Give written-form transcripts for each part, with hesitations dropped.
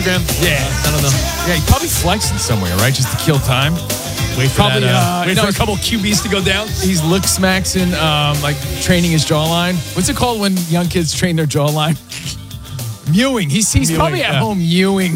Instagram? Yeah. I don't know. Yeah, he's probably flexing somewhere, right? Just to kill time. Wait for Probably, a couple QBs to go down. He's look smaxing, like training his jawline. What's it called when young kids train their jawline? Mewing. He's probably at home mewing.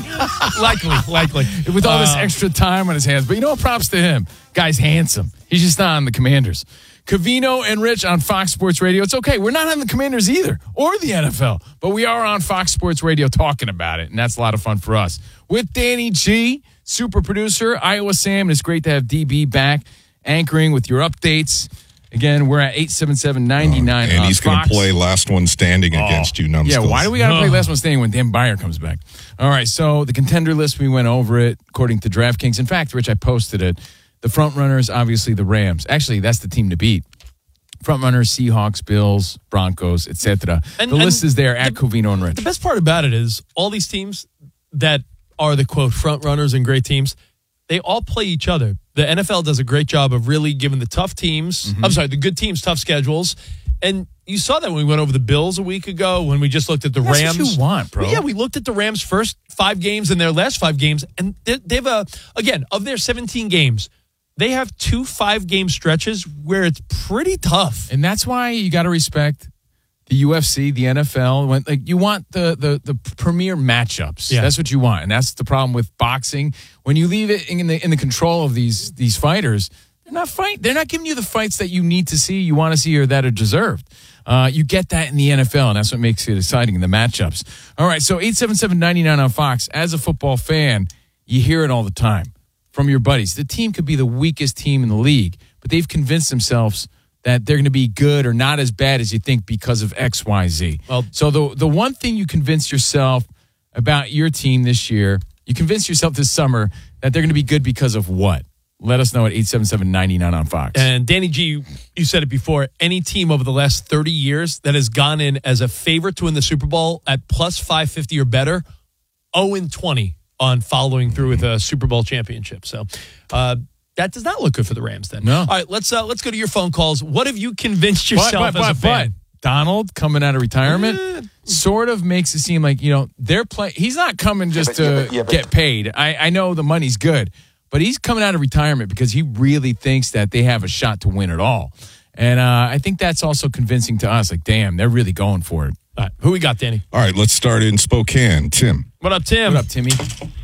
Likely. With all this extra time on his hands. But you know what? Props to him. Guy's handsome. He's just not on the Commanders. Covino and Rich on Fox Sports Radio. It's okay. We're not on the Commanders either or the NFL, but we are on Fox Sports Radio talking about it, and that's a lot of fun for us. With Danny G, super producer, Iowa Sam, and it's great to have DB back anchoring with your updates. Again, we're at 877-99 and he's going to play last one standing against you, numbskulls. Yeah, why do we got to play last one standing when Dan Byer comes back? All right, so the contender list, we went over it according to DraftKings. In fact, Rich, I posted it. The front runners, obviously the Rams. Actually, that's the team to beat. Front runners, Seahawks, Bills, Broncos, etc. The list is there at Covino and Rich. The best part about it is all these teams that are the, quote, front runners and great teams, they all play each other. The NFL does a great job of really giving the tough teams, the good teams, tough schedules. And you saw that when we went over the Bills a week ago, when we just looked at the Rams. That's what you want, bro. Yeah, we looked at the Rams' first 5 games and their last 5 games. And they've, again, of their 17 games, they have 2 5-game stretches where it's pretty tough. And that's why you got to respect the UFC, the NFL. You want the premier matchups. Yeah. That's what you want. And that's the problem with boxing. When you leave it in the control of these fighters, they're not giving you the fights that you need to see, you want to see, or that are deserved. You get that in the NFL, and that's what makes it exciting, the matchups. All right, so 877-99 on Fox. As a football fan, you hear it all the time from your buddies. The team could be the weakest team in the league, but they've convinced themselves that they're going to be good or not as bad as you think because of X, Y, Z. Well, so the one thing you convince yourself about your team this year, you convince yourself this summer that they're going to be good because of what? Let us know at 877-99 on Fox. And Danny G, you said it before, any team over the last 30 years that has gone in as a favorite to win the Super Bowl at plus 550 or better, 0-20 on following through with a Super Bowl championship. So that does not look good for the Rams then. No. All right, let's go to your phone calls. What have you convinced yourself as a fan? Donald coming out of retirement sort of makes it seem like, they're playing. He's not coming just to get paid. I know the money's good, but he's coming out of retirement because he really thinks that they have a shot to win it all. And I think that's also convincing to us. Like, damn, they're really going for it. All right, who we got, Danny? All right, let's start in Spokane. Tim. What up, Tim? What up, Timmy?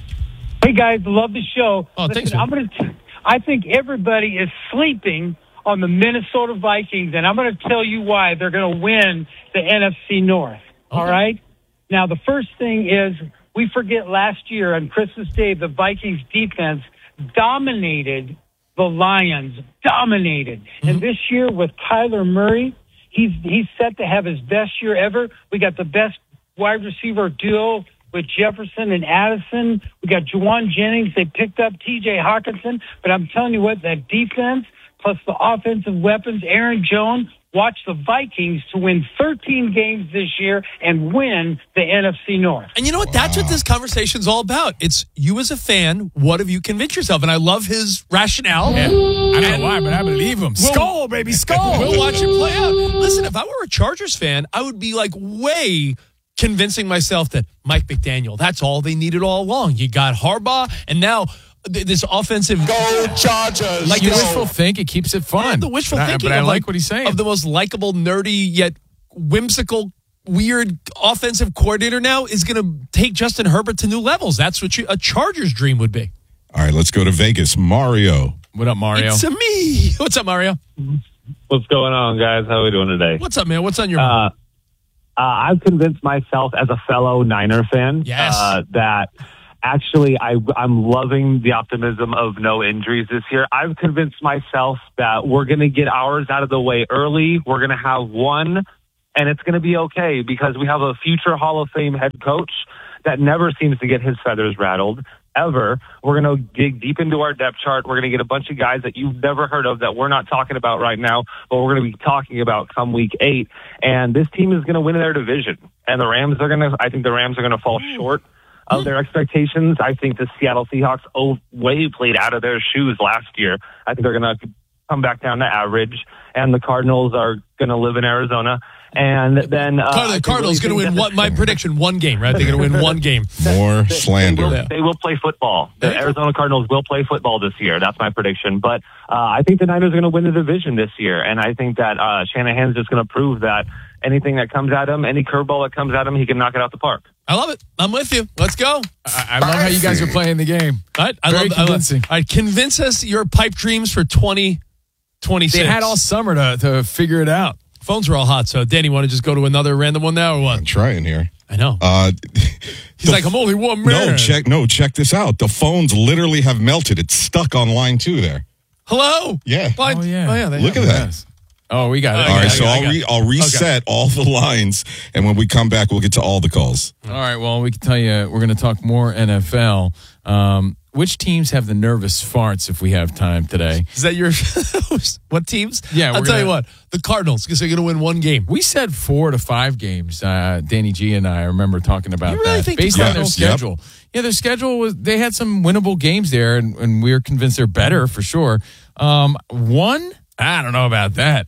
Hey, guys, love the show. Oh, thanks, man. I think everybody is sleeping on the Minnesota Vikings, and I'm going to tell you why they're going to win the NFC North. Okay. All right? Now, the first thing is we forget last year on Christmas Day, the Vikings defense dominated the Lions, dominated. Mm-hmm. And this year with Kyler Murray, he's set to have his best year ever. We got the best wide receiver duo with Jefferson and Addison. We got Juwan Jennings. They picked up T.J. Hawkinson. But I'm telling you what, that defense plus the offensive weapons, Aaron Jones, watch the Vikings to win 13 games this year and win the NFC North. And you know what? That's what this conversation's all about. It's you as a fan, what have you convinced yourself? And I love his rationale. Yeah. I don't know why, but I believe him. Skol, baby, skol. We'll watch it play out. Listen, if I were a Chargers fan, I would be like way convincing myself that Mike McDaniel, that's all they needed all along. You got Harbaugh, and now this offensive... Go Chargers! Like the wishful think, it keeps it fun. Yeah, the wishful thinking. But I like what he's saying. Of the most likable, nerdy, yet whimsical, weird offensive coordinator now is going to take Justin Herbert to new levels. That's what a Chargers dream would be. All right, let's go to Vegas. Mario. What up, Mario? It's me. What's up, Mario? What's going on, guys? How are we doing today? What's up, man? What's on your mind? I've convinced myself as a fellow Niner fan that actually I'm loving the optimism of no injuries this year. I've convinced myself that we're going to get ours out of the way early. We're going to have one, and it's going to be okay because we have a future Hall of Fame head coach that never seems to get his feathers rattled, ever. We're going to dig deep into our depth chart. We're going to get a bunch of guys that you've never heard of that we're not talking about right now, but we're going to be talking about come week 8. And this team is going to win their division. And I think the Rams are going to fall short of their expectations. I think the Seattle Seahawks way played out of their shoes last year. I think they're going to come back down to average. And the Cardinals are going to live in Arizona. And then the Cardinals going to win what? My prediction: one game, right? They're going to win one game. More slander. They will play football. The Arizona Cardinals will play football this year. That's my prediction. But I think the Niners are going to win the division this year, and I think that Shanahan's just going to prove that anything that comes at him, any curveball that comes at him, he can knock it out the park. I love it. I'm with you. Let's go. I love how you guys are playing the game. Very convincing. All right, convince us your pipe dreams for 2026. They had all summer to figure it out. Phones were all hot. So, Danny, want to just go to another random one now or what? I'm trying here. I know. He's like, I'm only one man. Check this out. The phones literally have melted. It's stuck on line 2 there. Hello? Yeah. Oh, yeah. Look at that. Oh, we got it. All right, so I'll reset all the lines, and when we come back, we'll get to all the calls. All right, well, we can tell you we're going to talk more NFL. Which teams have the nervous farts if we have time today? Is that your what teams? Yeah, I'll tell you what. The Cardinals, because they're going to win one game. We said 4 to 5 games. Danny G and I remember talking about you really that. think based on their schedule. Yep. Yeah, their schedule was they had some winnable games there, and we were convinced they're better for sure. One, I don't know about that.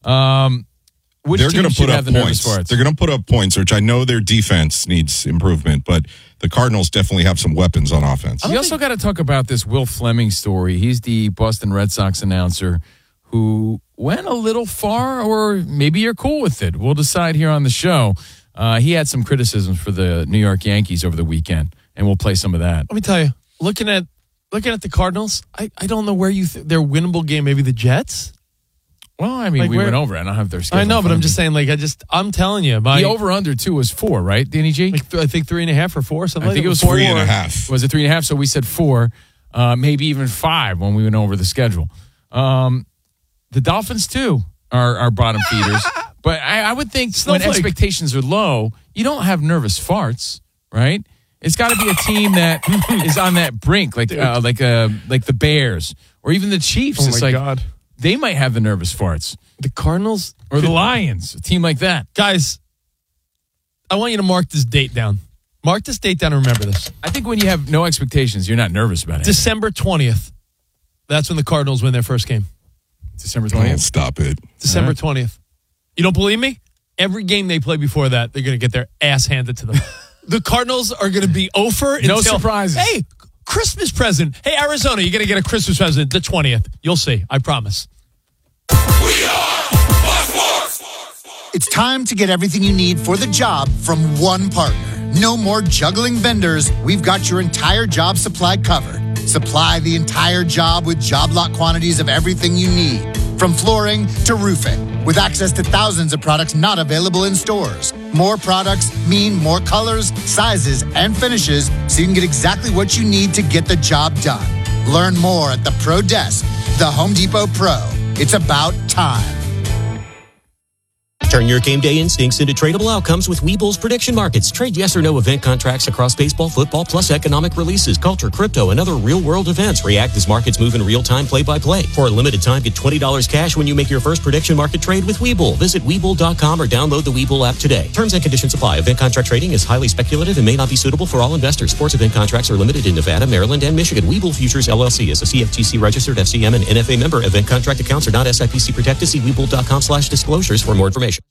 Which they're going to put up points. Farts? They're going to put up points, which I know their defense needs improvement, but the Cardinals definitely have some weapons on offense. You also got to talk about this Will Fleming story. He's the Boston Red Sox announcer who went a little far, or maybe you're cool with it. We'll decide here on the show. He had some criticisms for the New York Yankees over the weekend, and we'll play some of that. Let me tell you, looking at the Cardinals, I don't know where you their winnable game. Maybe the Jets. Well, I mean, we went over it. I don't have their schedule. I know, but I'm just saying, I'm telling you. The over-under, too, was 4, right, Danny G? I think 3.5 or 4, something like that. I think it was 3.5. Was it 3.5? So we said 4, maybe even 5 when we went over the schedule. The Dolphins, too, are bottom feeders. But I would think when expectations are low, you don't have nervous farts, right? It's got to be a team that is on that brink, like the Bears or even the Chiefs. Oh, my God. They might have the nervous farts. The Cardinals? Or the Lions, a team like that. Guys, I want you to mark this date down. Mark this date down and remember this. I think when you have no expectations, you're not nervous about it. December 20th. That's when the Cardinals win their first game. December 20th? Oh, stop it. December 20th. You don't believe me? Every game they play before that, they're going to get their ass handed to them. The Cardinals are going to be over. No surprises. Hey, Christmas present. Hey, Arizona, you're going to get a Christmas present the 20th. You'll see. I promise. We are it's time to get everything you need for the job from one partner. No more juggling vendors. We've got your entire job supply covered. Supply the entire job with job lot quantities of everything you need, from flooring to roofing, with access to thousands of products not available in stores. More products mean more colors, sizes, and finishes, so you can get exactly what you need to get the job done. Learn more at the Pro Desk, the Home Depot Pro. It's about time. Turn your game day instincts into tradable outcomes with Webull's prediction markets. Trade yes or no event contracts across baseball, football, plus economic releases, culture, crypto, and other real-world events. React as markets move in real time, play-by-play. For a limited time, get $20 cash when you make your first prediction market trade with Webull. Visit Webull.com or download the Webull app today. Terms and conditions apply. Event contract trading is highly speculative and may not be suitable for all investors. Sports event contracts are limited in Nevada, Maryland, and Michigan. Webull Futures LLC is a CFTC-registered FCM and NFA member. Event contract accounts are not SIPC protected. See Webull.com/disclosures for more information.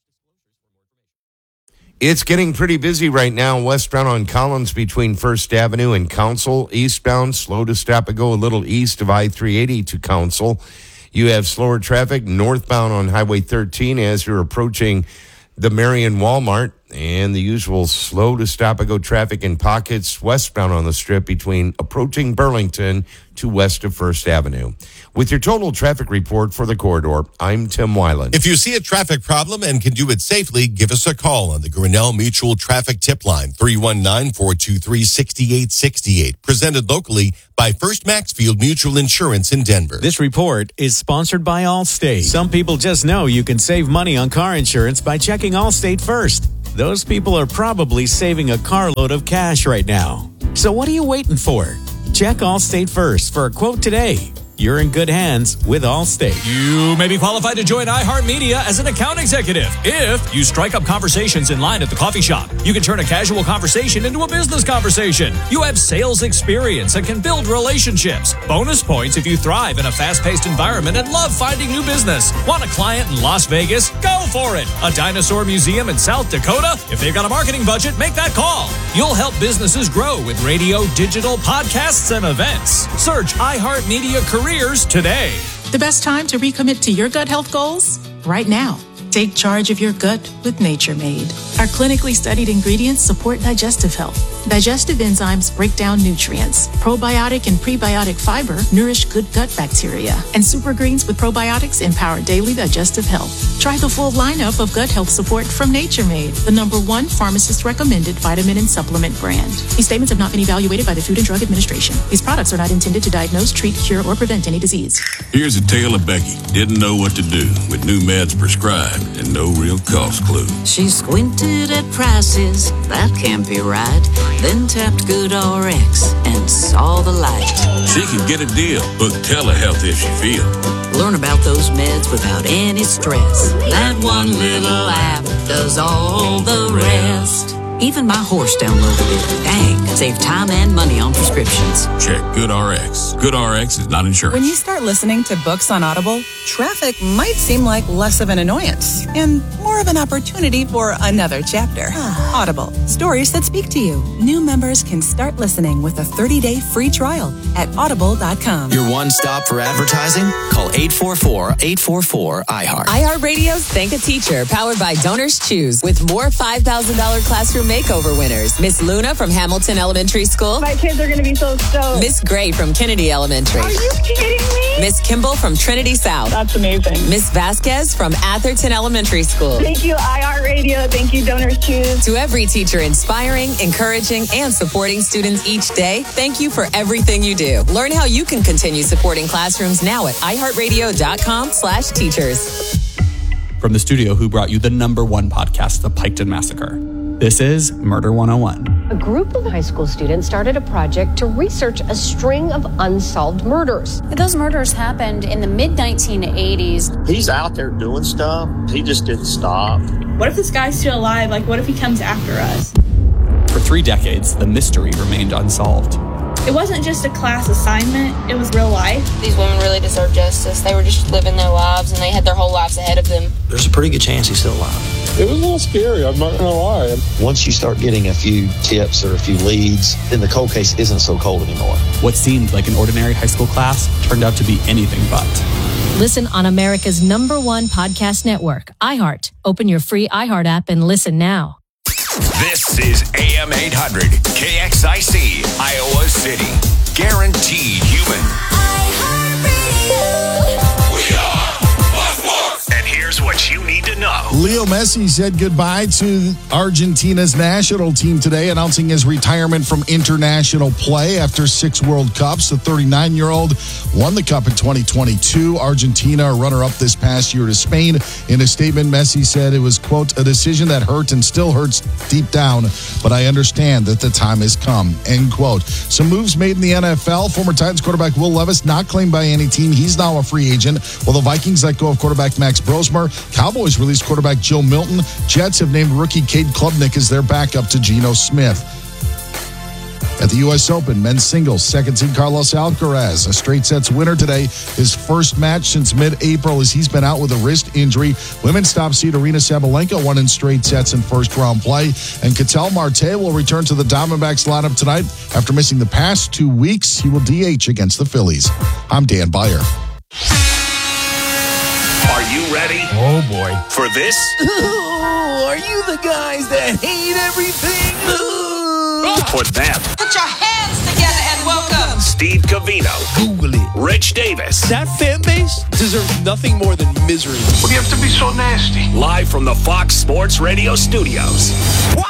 It's getting pretty busy right now westbound on Collins between First Avenue and Council. Eastbound, slow to stop and go a little east of I-380 to Council. You have slower traffic northbound on Highway 13 as you're approaching the Marion Walmart, and the usual slow to stop and go traffic in pockets westbound on the Strip between approaching Burlington to west of First Avenue. With your total traffic report for the corridor, I'm Tim Weiland. If you see a traffic problem and can do it safely, give us a call on the Grinnell Mutual Traffic Tip Line, 319-423-6868. Presented locally by First Maxfield Mutual Insurance in Denver. This report is sponsored by Allstate. Some people just know you can save money on car insurance by checking Allstate first. Those people are probably saving a carload of cash right now. So what are you waiting for? Check Allstate first for a quote today. you're in good hands with Allstate. You may be qualified to join iHeartMedia as an account executive if you strike up conversations in line at the coffee shop. You can turn a casual conversation into a business conversation. You have sales experience and can build relationships. Bonus points if you thrive in a fast-paced environment and love finding new business. Want a client in Las Vegas? Go for it. A dinosaur museum in South Dakota? If they've got a marketing budget, make that call. You'll help businesses grow with radio, digital, podcasts, and events. Search iHeartMedia Careers today. The best time to recommit to your gut health goals? Right now. Take charge of your gut with Nature Made. Our clinically studied ingredients support digestive health. Digestive enzymes break down nutrients. Probiotic and prebiotic fiber nourish good gut bacteria. And super greens with probiotics empower daily digestive health. Try the full lineup of gut health support from Nature Made, the #1 pharmacist-recommended vitamin and supplement brand. These statements have not been evaluated by the Food and Drug Administration. These products are not intended to diagnose, treat, cure, or prevent any disease. Here's a tale of Becky. Didn't know what to do with new meds prescribed and no real cost clue. She squinted at prices, that can't be right. Then tapped GoodRx and saw the light. She can get a deal, book telehealth if she feels. Learn about those meds without any stress. That one little app does all the rest. Even my horse downloaded it. Dang, save time and money on prescriptions. Check GoodRx. GoodRx is not insurance. When you start listening to books on Audible, traffic might seem like less of an annoyance and more of an opportunity for another chapter. Audible, stories that speak to you. New members can start listening with a 30-day free trial at audible.com. Your one stop for advertising? Call 844-844-iHeart. iHeartRadio's Thank a Teacher, powered by Donors Choose, with more $5,000 classroom makeover winners. Miss Luna from Hamilton Elementary School. My kids are going to be so stoked. Miss Gray from Kennedy Elementary. Are you kidding me? Miss Kimball from Trinity South. That's amazing. Miss Vasquez from Atherton Elementary School. Thank you, iHeartRadio. Thank you, Donors Choose. To every teacher inspiring, encouraging, and supporting students each day, thank you for everything you do. Learn how you can continue supporting classrooms now at iHeartRadio.com/teachers. From the studio who brought you the #1 podcast, The Piketon Massacre. This is Murder 101. A group of high school students started a project to research a string of unsolved murders. Those murders happened in the mid-1980s. He's out there doing stuff. He just didn't stop. What if this guy's still alive? Like, what if he comes after us? For 3 decades, the mystery remained unsolved. It wasn't just a class assignment, it was real life. These women really deserve justice. They were just living their lives, and they had their whole lives ahead of them. There's a pretty good chance he's still alive. It was a little scary, I'm not going to lie. Once you start getting a few tips or a few leads, then the cold case isn't so cold anymore. What seemed like an ordinary high school class turned out to be anything but. Listen on America's #1 podcast network, iHeart. Open your free iHeart app and listen now. This is AM 800, KXIC, Iowa City. Guaranteed human. We are Buzzworks. And here's what you need to know. Leo Messi said goodbye to Argentina's national team today, announcing his retirement from international play after 6 World Cups. The 39-year-old won the Cup in 2022. Argentina, a runner-up this past year to Spain. In a statement, Messi said it was, quote, a decision that hurt and still hurts deep down, but I understand that the time has come, end quote. Some moves made in the NFL. Former Titans quarterback Will Levis not claimed by any team. He's now a free agent. While the Vikings let go of quarterback Max Brosmer, Cowboys released quarterback Joe Milton. Jets have named rookie Cade Klubnik as their backup to Geno Smith. At the U.S. Open, men's singles, second seed Carlos Alcaraz, a straight sets winner today. His first match since mid-April as he's been out with a wrist injury. Women's top seed Aryna Sabalenka won in straight sets in first round play. And Ketel Marte will return to the Diamondbacks lineup tonight. After missing the past 2 weeks, he will DH against the Phillies. I'm Dan Beyer. Are you ready? Oh, boy. For this? Are you the guys that hate everything? For them. Put your hands together and welcome Steve Covino. Google it. Rich Davis. That fan base deserves nothing more than misery. What do you have to be so nasty? Live from the Fox Sports Radio studios. Wow!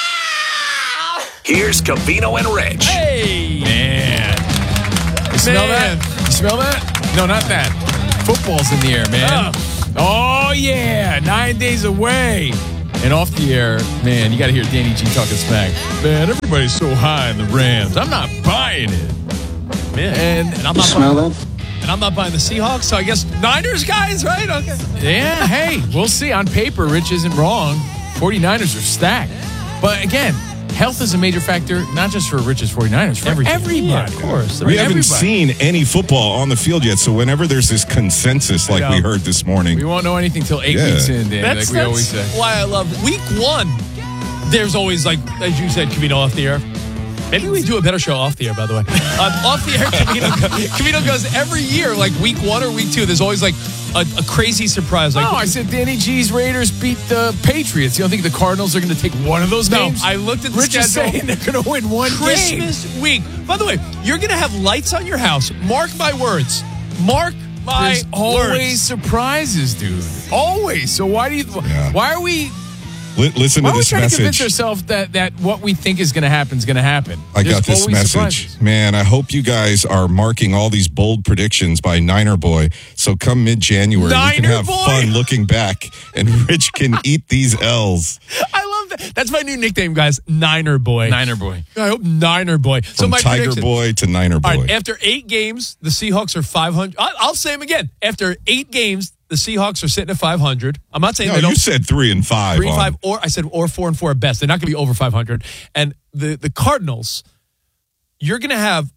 Here's Covino and Rich. Hey! Man. You smell that? You smell that? No, not that. Football's in the air, man. Oh, yeah. 9 days away. And off the air, man, you got to hear Danny G talking smack. Man, everybody's so high in the Rams. I'm not buying it. Man. And I'm not smell that? And And I'm not buying the Seahawks, so I guess Niners guys, right? Okay. Yeah, hey, we'll see. On paper, Rich isn't wrong. 49ers are stacked. But again, health is a major factor, not just for Rich's 49ers, for everybody. Yeah, of course. We haven't seen any football on the field yet, so whenever there's this consensus like we heard this morning. We won't know anything till 8 weeks in, Dan, like we always say. That's why I love week 1. There's always, like, as you said, Covino off the air. Maybe we do a better show off the air, by the way. Off the air, Covino goes every year, like week 1 or week 2. There's always like a crazy surprise. Like, I said Danny G's Raiders beat the Patriots. You don't think the Cardinals are going to take one of those games? No, I looked at the Rich is schedule. saying they're going to win one Christmas week. By the way, you're going to have lights on your house. Mark my words. Mark my There's always surprises, dude. Always. So why are we... Listen to this trying message. To convince ourselves that what we think is going to happen is going to happen. I got this message. Man, I hope you guys are marking all these bold predictions by Niner Boy. So come mid-January, we can have fun looking back, and Rich can eat these L's. I love that. That's my new nickname, guys. Niner Boy. Niner Boy. I hope Niner Boy. From Tiger Boy to Niner Boy. All right, after 8 games, the Seahawks are 500. I'll say them again. After 8 games, the Seahawks are sitting at 500. I'm not saying they don't. You said 3 and 5. 3 and 5, or I said 4 and 4 at best. They're not going to be over 500. And the Cardinals, you're going to have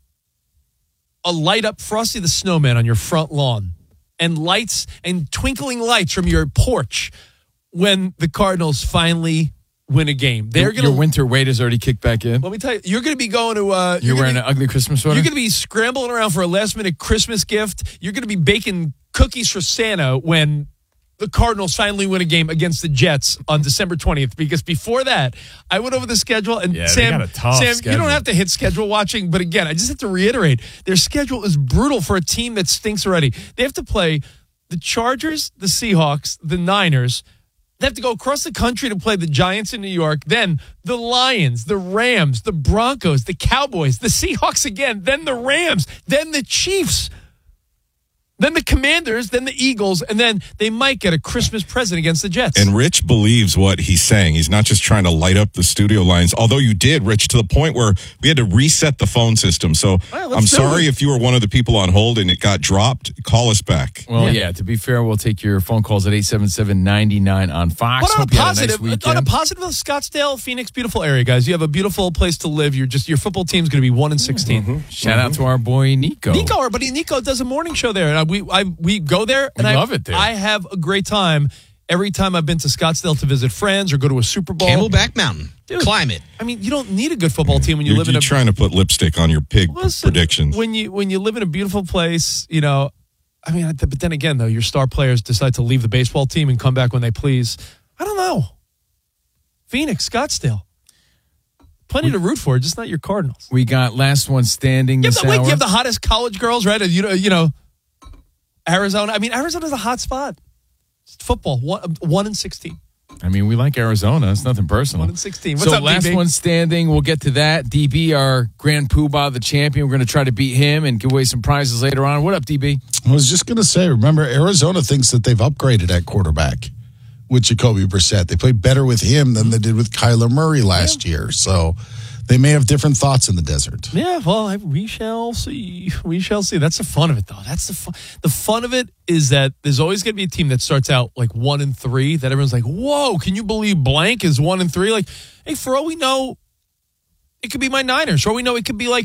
a light up Frosty the Snowman on your front lawn, and lights and twinkling lights from your porch when the Cardinals finally win a game. Your winter weight has already kicked back in. Let me tell you, you're going to be going to. You're wearing an ugly Christmas sweater. You're going to be scrambling around for a last minute Christmas gift. You're going to be baking cookies for Santa when the Cardinals finally win a game against the Jets on December 20th. Because before that, I went over the schedule, and Sam, you don't have to hit schedule watching, but again, I just have to reiterate, their schedule is brutal for a team that stinks already. They have to play the Chargers, the Seahawks, the Niners. They have to go across the country to play the Giants in New York, then the Lions, the Rams, the Broncos, the Cowboys, the Seahawks again, then the Rams, then the Chiefs, then the Commanders, then the Eagles, and then they might get a Christmas present against the Jets. And Rich believes what he's saying. He's not just trying to light up the studio lines, although you did, Rich, to the point where we had to reset the phone system. So I'm sorry if you were one of the people on hold and it got dropped. Call us back. Well, yeah, to be fair, we'll take your phone calls at 877-99 on Fox. But on a positive, Scottsdale, Phoenix, beautiful area, guys. You have a beautiful place to live. Your football team's going to be 1-16. Mm-hmm. Shout out to our boy Nico. Our buddy Nico does a morning show there, and we go there, and I love it there. I have a great time every time I've been to Scottsdale to visit friends or go to a Super Bowl. Camelback Mountain. Dude, climb it. I mean, you don't need a good football team when you live in You're trying to put lipstick on your pig predictions. When you live in a beautiful place, you know, I mean, but then again, though, your star players decide to leave the baseball team and come back when they please. I don't know. Phoenix, Scottsdale. Plenty to root for, just not your Cardinals. We got last one standing this hour. You have the hottest college girls, right? You know, Arizona. I mean, Arizona's a hot spot. It's football, 1-16. I mean, we like Arizona. It's nothing personal. 1-16. What's up, last DB? one standing. We'll get to that. DB, our Grand Poobah, the champion. We're going to try to beat him and give away some prizes later on. What up, DB? I was just going to say, remember, Arizona thinks that they've upgraded at quarterback with Jacoby Brissett. They played better with him than they did with Kyler Murray last year. So they may have different thoughts in the desert. Yeah, well, we shall see. We shall see. That's the fun of it, though. That's the fun. The fun of it is that there's always going to be a team that starts out like 1-3 that everyone's like, whoa, can you believe blank is 1-3? Like, hey, for all we know, it could be my Niners. For all we know, it could be like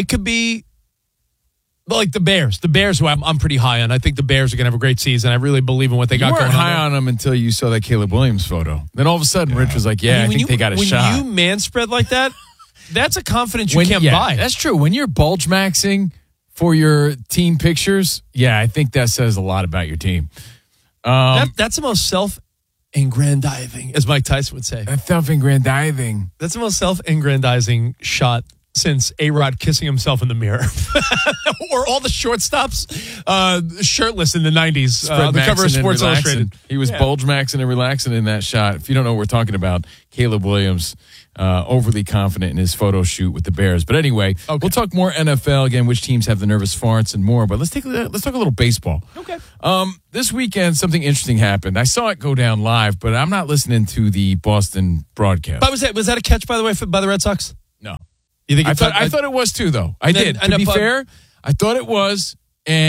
the Bears. The Bears, who I'm pretty high on. I think the Bears are going to have a great season. I really believe in what they got going on. You weren't high on them until you saw that Caleb Williams photo. Then all of a sudden, Rich was like, I think they got a shot. When you man spread like that, that's a confidence you can't buy. That's true. When you're bulge maxing for your team pictures, I think that says a lot about your team. That's the most self-aggrandizing, as Mike Tyson would say. That's self-aggrandizing. That's the most self-aggrandizing shot since A-Rod kissing himself in the mirror. Or all the shortstops shirtless in the 90s. The cover of Sports Illustrated. He was bulge maxing and relaxing in that shot. If you don't know what we're talking about, Caleb Williams, overly confident in his photo shoot with the Bears. But anyway, we'll talk more NFL, again, which teams have the nervous farts and more. But let's talk a little baseball. Okay. This weekend, something interesting happened. I saw it go down live, but I'm not listening to the Boston broadcast. But was that a catch, by the way, by the Red Sox? No. You think I thought it was too, though. I did. To be fair, I thought it was, and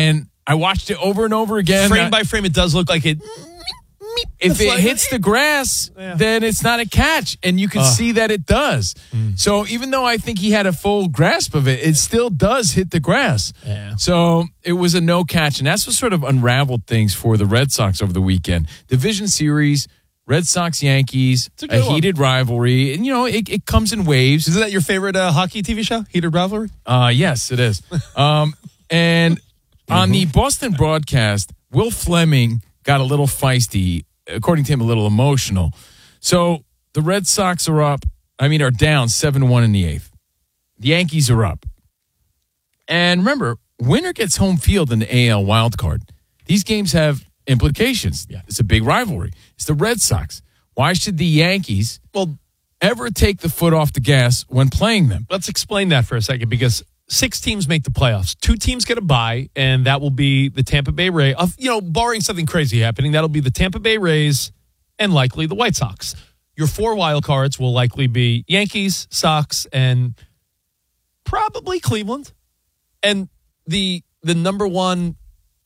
I watched it over and over again. Frame by frame, it does look like it. If it hits the grass, then it's not a catch, and you can see that it does. So even though I think he had a full grasp of it, it still does hit the grass. Yeah. So it was a no catch, and that's what sort of unraveled things for the Red Sox over the weekend. Division series, Red Sox-Yankees, a heated rivalry, and it comes in waves. Isn't that your favorite hockey TV show, Heated Rivalry? Yes, it is. And on the Boston broadcast, Will Fleming got a little feisty, according to him, a little emotional. So the Red Sox are down 7-1 in the 8th. The Yankees are up. And remember, winner gets home field in the AL wildcard. These games have implications. Yeah. It's a big rivalry. It's the Red Sox. Why should the Yankees ever take the foot off the gas when playing them? Let's explain that for a second, because 6 teams make the playoffs. 2 teams get a bye, and that will be the Tampa Bay Rays. Barring something crazy happening, that'll be the Tampa Bay Rays and likely the White Sox. Your 4 wild cards will likely be Yankees, Sox, and probably Cleveland. And the number one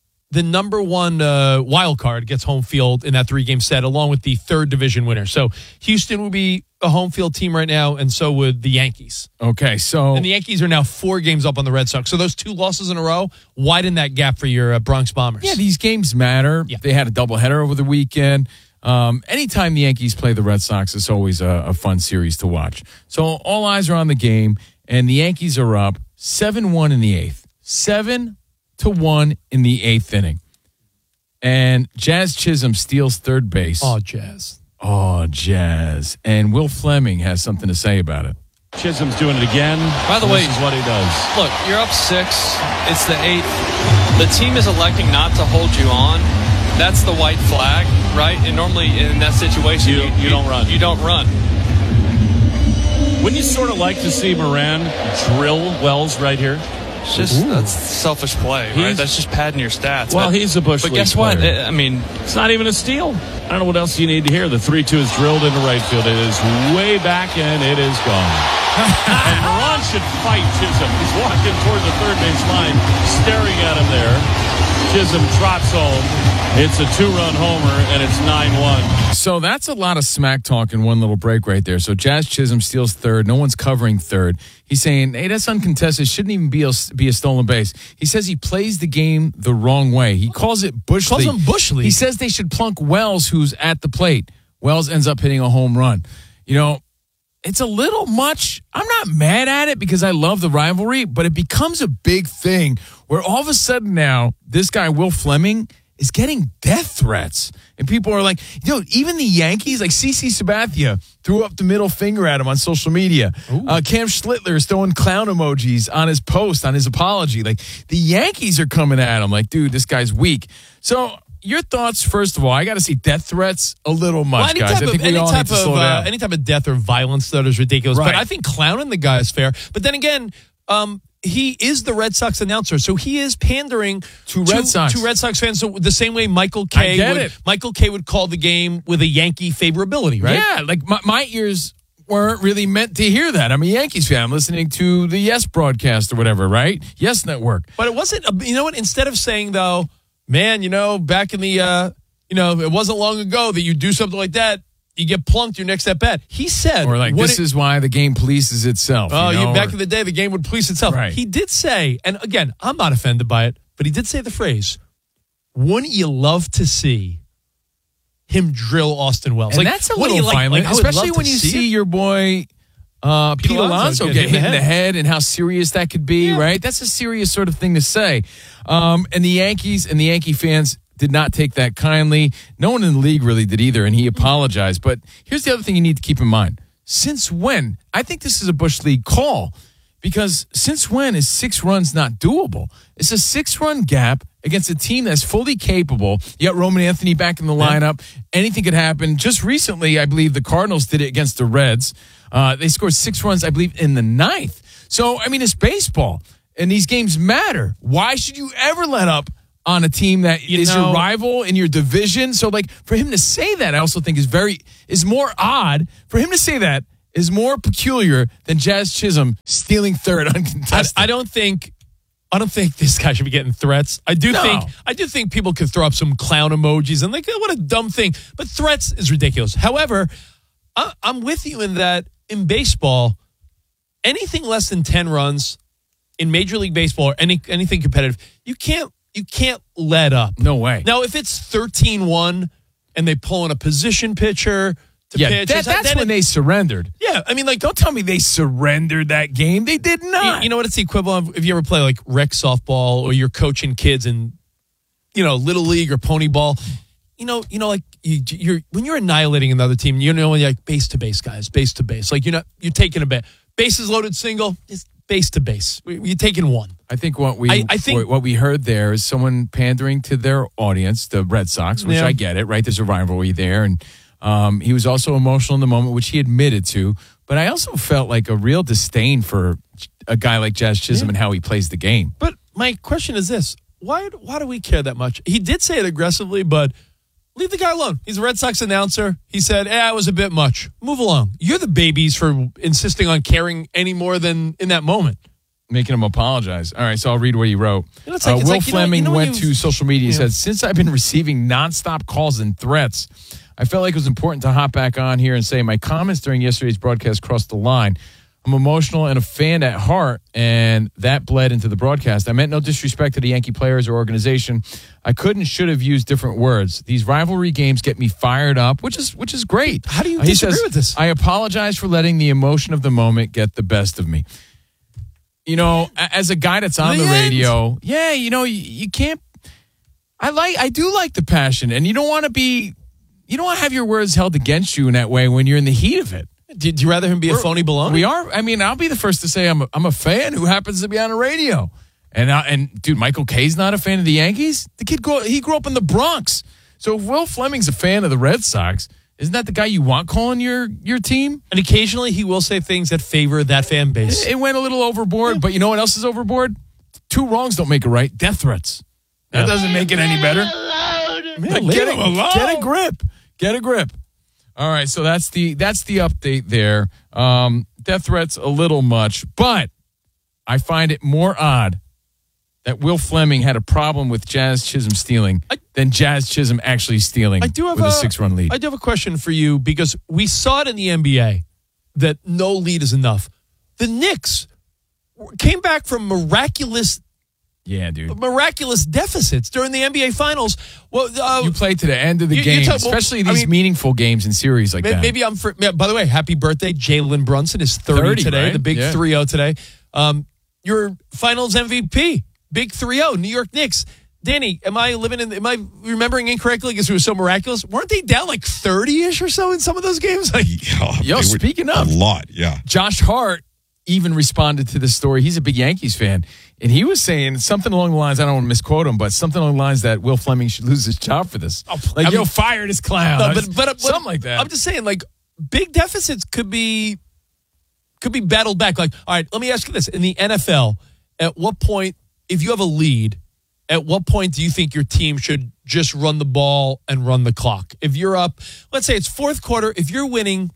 wild card gets home field in that 3-game set, along with the 3rd division winner. So Houston would be a home field team right now, and so would the Yankees. Okay, so... And the Yankees are now 4 games up on the Red Sox. So those 2 losses in a row widen that gap for your Bronx Bombers. Yeah, these games matter. Yeah. They had a doubleheader over the weekend. Anytime the Yankees play the Red Sox, it's always a fun series to watch. So all eyes are on the game, and the Yankees are up 7-1 in the 8th. 7-1 in the 8th inning. And Jazz Chisholm steals third base. Oh, Jazz. And Will Fleming has something to say about it. Chisholm's doing it again. By the way, this is what he does. Look, you're up 6. It's the 8th. The team is electing not to hold you on. That's the white flag, right? And normally in that situation, you don't run. You don't run. Wouldn't you sort of like to see Moran drill Wells right here? It's just that's selfish play, right? That's just padding your stats. Well, he's a Bush League But guess player. what? I mean, it's not even a steal. I don't know what else you need to hear. The 3-2 is drilled into right field. It is way back and it is gone. And Moran should fight Chisholm. He's walking toward the third base line, staring at him there. Chisholm trots home. It's a 2-run homer, and it's 9-1. So that's a lot of smack talk in one little break right there. So Jazz Chisholm steals third. No one's covering third. He's saying, hey, that's uncontested. Shouldn't even be a stolen base. He says he plays the game the wrong way. He calls it Bush League. Calls him Bush League. He says they should plunk Wells, who's at the plate. Wells ends up hitting a home run. It's a little much. I'm not mad at it because I love the rivalry, but it becomes a big thing where all of a sudden now this guy, Will Fleming, is getting death threats. And people are like, even the Yankees, like CC Sabathia threw up the middle finger at him on social media. Cam Schlittler is throwing clown emojis on his post, on his apology. Like, the Yankees are coming at him like, dude, this guy's weak. So your thoughts, first of all, I got to see death threats a little much, guys. I think we all need to slow down. Any type of death or violence that is ridiculous. Right. But I think clowning the guy is fair. But then again, he is the Red Sox announcer, so he is pandering to Red Sox fans. So the same way Michael Kay would call the game with a Yankee favorability, right? Yeah, like my ears weren't really meant to hear that. I'm a Yankees fan. I'm listening to the Yes broadcast or whatever, right? Yes Network. But it wasn't. You know what? Instead of saying though, man, back in the it wasn't long ago that you do something like that, you get plunked your next at bat. He said, or like, this is why the game polices itself. Back in the day, the game would police itself. Right. He did say, and again, I'm not offended by it, but he did say the phrase, wouldn't you love to see him drill Austin Wells? And that's a little violent, especially when you see your boy Pete Alonso get hit in the head and how serious that could be, right? That's a serious sort of thing to say. And the Yankees and the Yankee fans did not take that kindly. No one in the league really did either, and he apologized. But here's the other thing you need to keep in mind. Since when? I think this is a Bush League call, because since when is 6 runs not doable? It's a 6-run gap against a team that's fully capable. You got Roman Anthony back in the lineup. Anything could happen. Just recently, I believe the Cardinals did it against the Reds. They scored 6 runs, I believe, in the 9th. So, I mean, it's baseball, and these games matter. Why should you ever let up on a team that is your rival in your division? So, like, for him to say that, I also think is more odd. For him to say that is more peculiar than Jazz Chisholm stealing third uncontested. I don't think I don't think this guy should be getting threats. I do think people could throw up some clown emojis and what a dumb thing. But threats is ridiculous. However, I'm with you in that in baseball, anything less than 10 runs in Major League Baseball or anything competitive, you can't let up. No way. Now, if it's 13-1 and they pull in a position pitcher to pitch, that's when they surrendered. Yeah, I mean, don't tell me they surrendered that game. They did not. You know what it's the equivalent of if you ever play like rec softball or you're coaching kids in, Little League or pony ball. Like you're when you're annihilating another team, you're like base to base guys, base to base. Like you're taking a bases loaded single, it's base to base. You're taking one. I think what we heard there is someone pandering to their audience, the Red Sox, which I get it, right? There's a rivalry there, and he was also emotional in the moment, which he admitted to. But I also felt like a real disdain for a guy like Jazz Chisholm and how he plays the game. But my question is this: why do we care that much? He did say it aggressively, but leave the guy alone. He's a Red Sox announcer. He said, it was a bit much. Move along. You're the babies for insisting on caring any more than in that moment. Making him apologize. All right, so I'll read what he wrote. Will Fleming went to social media and said, since I've been receiving nonstop calls and threats, I felt like it was important to hop back on here and say my comments during yesterday's broadcast crossed the line. I'm emotional and a fan at heart, and that bled into the broadcast. I meant no disrespect to the Yankee players or organization. I should have used different words. These rivalry games get me fired up, which is great. How do you disagree with this? I apologize for letting the emotion of the moment get the best of me. As a guy that's on the radio, you can't. I do like the passion, and you don't want to have your words held against you in that way when you're in the heat of it. Do you rather him be a phony baloney? We are. I mean, I'll be the first to say I'm a fan who happens to be on the radio. And dude, Michael Kay's not a fan of the Yankees. The kid he grew up in the Bronx. So if Will Fleming's a fan of the Red Sox, isn't that the guy you want calling your team? And occasionally he will say things that favor that fan base. It went a little overboard, but you know what else is overboard? 2 wrongs don't make a right. Death threats. That doesn't make it any better. Man, leave him alone. Get a grip. Get a grip. All right, so that's the update there. Death threats a little much, but I find it more odd that Will Fleming had a problem with Jazz Chisholm stealing than Jazz Chisholm actually stealing with a 6-run lead. I do have a question for you because we saw it in the NBA that no lead is enough. The Knicks came back from miraculous deficits during the NBA Finals. Well, you played to the end of the game, especially these meaningful games in series like that. Maybe by the way, happy birthday, Jalen Brunson is 30 today, right? The big 3-0 today. Your Finals MVP, big 3-0, New York Knicks. Danny, am I remembering incorrectly because it was so miraculous? Weren't they down like 30-ish or so in some of those games? Speaking of a lot, yeah. Josh Hart even responded to this story. He's a big Yankees fan. And he was saying something along the lines, I don't want to misquote him, but something along the lines that Will Fleming should lose his job for this. Fire this clown. But something like that. I'm just saying, big deficits could be battled back. All right, let me ask you this. In the NFL, at what point, if you have a lead, at what point do you think your team should just run the ball and run the clock? If you're up, let's say it's fourth quarter, if you're winning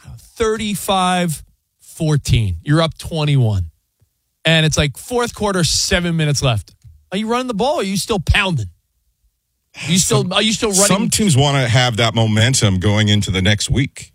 35-14, you're up 21. And it's like fourth quarter, 7 minutes left. Are you running the ball or are you still pounding? Are you still running? Some teams want to have that momentum going into the next week.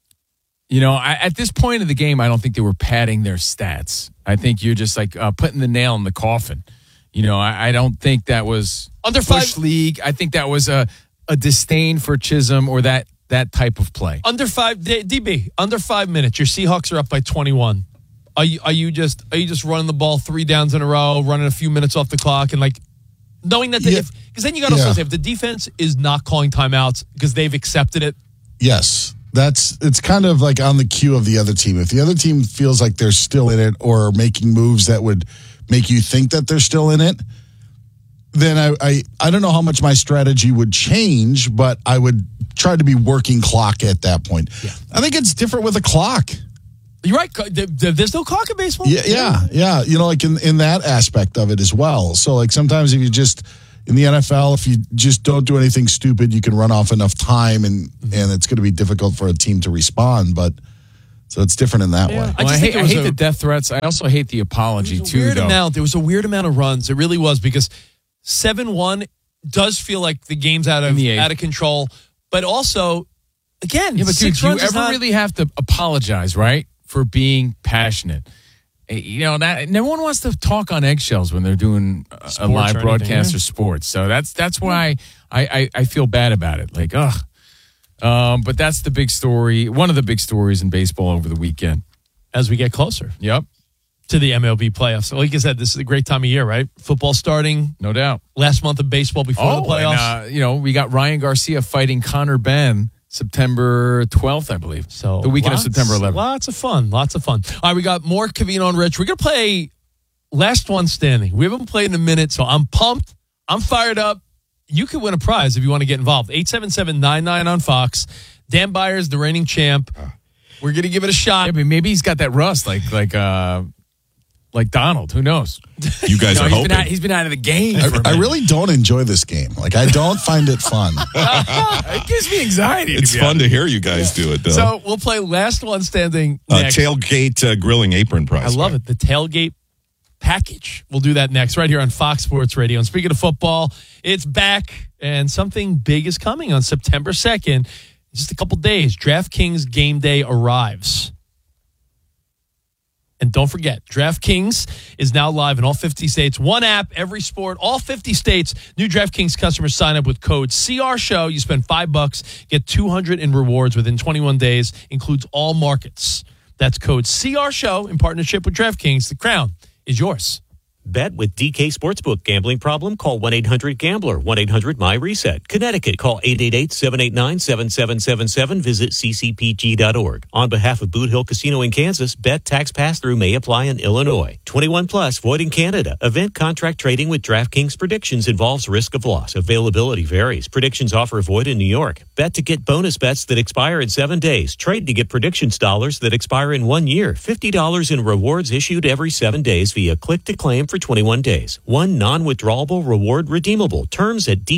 At this point of the game, I don't think they were padding their stats. I think you're just putting the nail in the coffin. I don't think that was under push league. I think that was a disdain for Chisholm or that type of play. Under 5 minutes, your Seahawks are up by 21. Are you just running the ball 3 downs in a row, running a few minutes off the clock, and knowing that because then you got to also say if the defense is not calling timeouts because they've accepted it. Yes, it's kind of like on the cue of the other team. If the other team feels like they're still in it or making moves that would make you think that they're still in it, then I don't know how much my strategy would change, but I would try to be working clock at that point. Yeah. I think it's different with a clock. You're right. There's no clock in baseball. Yeah. In that aspect of it as well. So sometimes if you just in the NFL, if you just don't do anything stupid, you can run off enough time, and it's going to be difficult for a team to respond. But So it's different in that way. I hate the death threats. I also hate the apology, too, though. There was a weird amount of runs. It really was, because 7-1 does feel like the game's out of control. But also, again, but dude, do you ever not really have to apologize, right, for being passionate? You know, that no one wants to talk on eggshells when they're doing a live broadcast or sports. So that's why I feel bad about it. Like, ugh. But that's the big story, one of the big stories in baseball over the weekend. As we get closer. Yep. To the MLB playoffs. So like I said, this is a great time of year, right? Football starting. No doubt. Last month of baseball before the playoffs. And, we got Ryan Garcia fighting Connor Benn September 12th, I believe. So the weekend of September 11th. Lots of fun. All right, we got more Covino and Rich. We're going to play Last One Standing. We haven't played in a minute, so I'm pumped. I'm fired up. You could win a prize if you want to get involved. 877-99 on Fox. Dan Byers, the reigning champ. We're going to give it a shot. Yeah, but maybe he's got that rust like Donald. Who knows? You guys are hoping. He's been out of the game. I really don't enjoy this game. Like, I don't find it fun. It gives me anxiety. It's fun to hear you guys do it, though. So we'll play Last One Standing next. Tailgate grilling apron prize. I love it. The tailgate package. We'll do that next right here on Fox Sports Radio. And speaking of football, it's back, and something big is coming on September 2nd. Just a couple days. DraftKings Game Day arrives. And don't forget, DraftKings is now live in all 50 states. One app, every sport, all 50 states. New DraftKings customers sign up with code CRSHOW. You spend $5, get $200 in rewards within 21 days. Includes all markets. That's code CRSHOW in partnership with DraftKings. The crown is yours. Bet with DK Sportsbook. Gambling problem? Call 1-800-GAMBLER. 1-800-MY-RESET. Connecticut. Call 888-789-7777. Visit ccpg.org. On behalf of Boot Hill Casino in Kansas, bet tax pass-through may apply in Illinois. 21 plus. Void in Canada. Event contract trading with DraftKings Predictions involves risk of loss. Availability varies. Predictions offer void in New York. Bet to get bonus bets that expire in 7 days. Trade to get predictions dollars that expire in 1 year. $50 in rewards issued every 7 days via click-to-claim for 21 days. One non-withdrawable reward redeemable. Terms at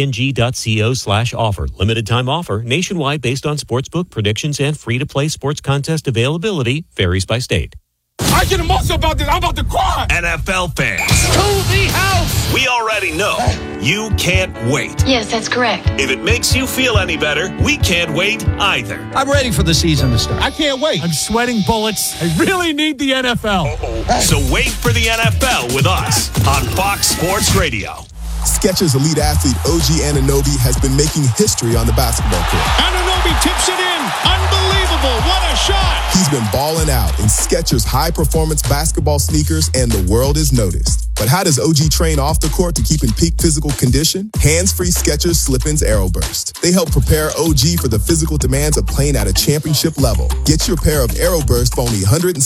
dkng.co/offer. Limited time offer. Nationwide based on sportsbook predictions and free-to-play sports contest availability. Varies by state. I get emotional about this. I'm about to cry. NFL fans. To the house. We already know you can't wait. Yes, that's correct. If it makes you feel any better, we can't wait either. I'm ready for the season to start. I can't wait. I'm sweating bullets. I really need the NFL. So wait for the NFL with us on Fox Sports Radio. Skechers elite athlete OG Anunoby has been making history on the basketball court. Anunoby tips it in. Unbelievable. What a shot. He's been balling out in Skechers high-performance basketball sneakers, and the world is noticed. But how does OG train off the court to keep in peak physical condition? Hands-free Skechers Slip-ins Aeroburst. They help prepare OG for the physical demands of playing at a championship level. Get your pair of Aeroburst for only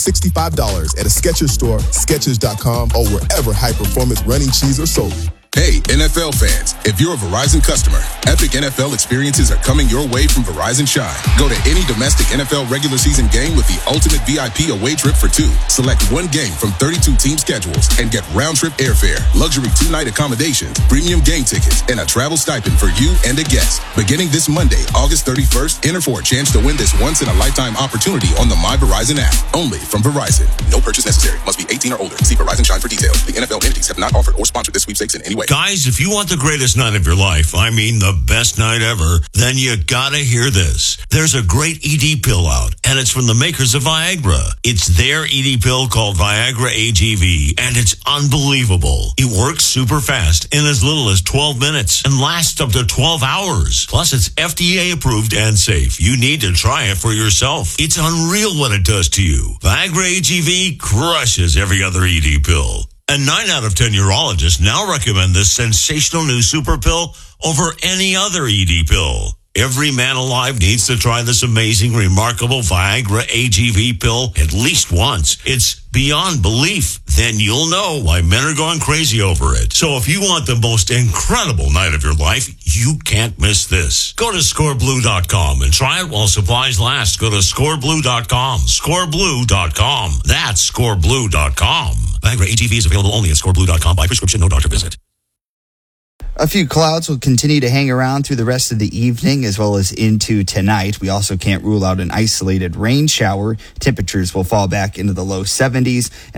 $165 at a Skechers store, Skechers.com, or wherever high-performance running shoes are sold. Hey, NFL fans, if you're a Verizon customer, epic NFL experiences are coming your way from Verizon Shine. Go to any domestic NFL regular season game with the ultimate VIP away trip for two. Select one game from 32 team schedules and get round-trip airfare, luxury 2-night accommodations, premium game tickets, and a travel stipend for you and a guest. Beginning this Monday, August 31st, enter for a chance to win this once-in-a-lifetime opportunity on the My Verizon app. Only from Verizon. No purchase necessary. Must be 18 or older. See Verizon Shine for details. The NFL entities have not offered or sponsored this sweepstakes in any way. Guys, if you want the greatest night of your life, I mean the best night ever, then you gotta hear this. There's a great ED pill out, and it's from the makers of Viagra. It's their ED pill called Viagra AGV, and it's unbelievable. It works super fast in as little as 12 minutes and lasts up to 12 hours. Plus, it's FDA approved and safe. You need to try it for yourself. It's unreal what it does to you. Viagra AGV crushes every other ED pill. And 9 out of 10 urologists now recommend this sensational new super pill over any other ED pill. Every man alive needs to try this amazing, remarkable Viagra AGV pill at least once. It's beyond belief. Then you'll know why men are going crazy over it. So if you want the most incredible night of your life, you can't miss this. Go to scoreblue.com and try it while supplies last. Go to scoreblue.com. Scoreblue.com. That's scoreblue.com. Viagra AGV is available only at scoreblue.com by prescription, no doctor visit. A few clouds will continue to hang around through the rest of the evening as well as into tonight. We also can't rule out an isolated rain shower. Temperatures will fall back into the low 70s.